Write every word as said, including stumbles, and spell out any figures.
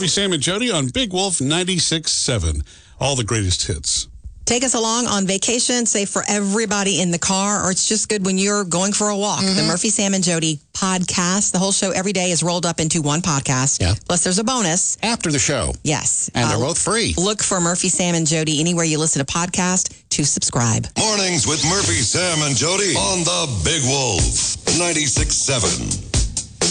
Murphy, Sam, and Jody on Big Wolf ninety-six seven. All the greatest hits. Take us along on vacation, say for everybody in the car, or it's just good when you're going for a walk. Mm-hmm. The Murphy, Sam, and Jody podcast. The whole show every day is rolled up into one podcast. Yeah. Plus, there's a bonus. After the show. Yes. And they're uh, both free. Look for Murphy, Sam, and Jody anywhere you listen to podcast to subscribe. Mornings with Murphy, Sam, and Jody on the Big Wolf ninety-six seven.